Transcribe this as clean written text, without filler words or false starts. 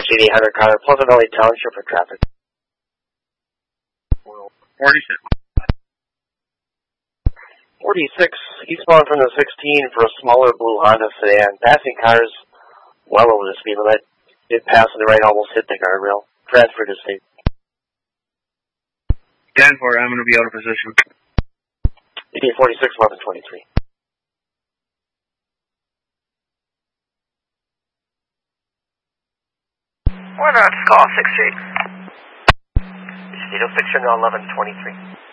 Street 800 car, Pleasant Valley Township for traffic. 46, eastbound from the 16 for a smaller blue Honda sedan. Passing cars well over the speed limit. Did pass on the right, almost hit the guardrail. Transfer to state. 10-4, I'm going to be out of position. ED 46, 1123. We're not call 6 Street. State 06, 1123.